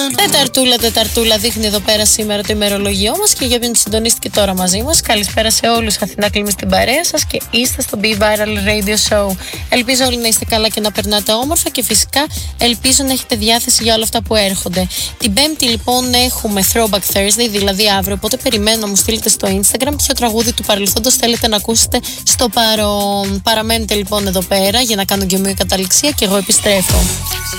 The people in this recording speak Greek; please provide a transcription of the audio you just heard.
Τεταρτούλα δείχνει εδώ πέρα σήμερα το ημερολογιό μας και για ποιον συντονίστηκε τώρα μαζί μας. Καλησπέρα σε όλους. Αθηνά Κλίμη στην παρέα σας και είστε στο Be Viral Radio Show. Ελπίζω όλοι να είστε καλά και να περνάτε όμορφα και φυσικά ελπίζω να έχετε διάθεση για όλα αυτά που έρχονται. Την Πέμπτη λοιπόν έχουμε Throwback Thursday, δηλαδή αύριο. Οπότε περιμένω να μου στείλετε στο Instagram ποιο τραγούδι του παρελθόντος θέλετε να ακούσετε στο παρόν. Παραμένετε λοιπόν εδώ πέρα για να κάνω και μια καταληξία και εγώ επιστρέφω.